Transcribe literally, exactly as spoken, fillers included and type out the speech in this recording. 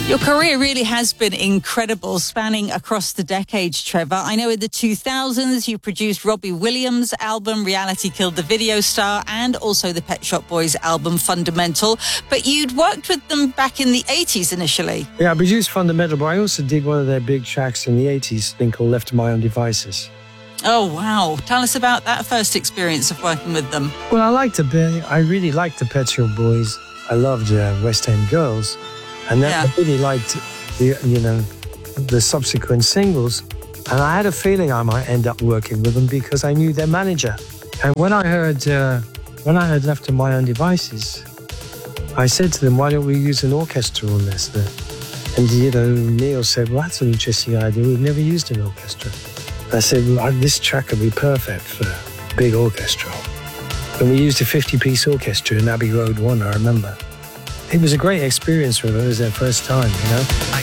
Your career really has been incredible, spanning across the decades, Trevor. I know in the two thousands you produced Robbie Williams' album Reality Killed the Video Star and also the Pet Shop Boys album Fundamental, but you'd worked with them back in the eighties initially. Yeah, I produced Fundamental, but I also did one of their big tracks in the eighties, thing called Left to My Own Devices. Oh, wow. Tell us about that first experience of working with them. Well, I liked the, I really liked the Pet Shop Boys. I loved uh, West End Girls. And then Yeah. I really liked the, you know, the subsequent singles. And I had a feeling I might end up working with them because I knew their manager. And when I heard, uh, when I heard Left to My Own Devices, I said to them, why don't we use an orchestra on this? And, you know, Neil said, well, that's an interesting idea. We've never used an orchestra. I said, well, this track would be perfect for a big orchestra. And we used a fifty-piece orchestra in Abbey Road one, I remember. It was a great experience for them. It was their first time, you know.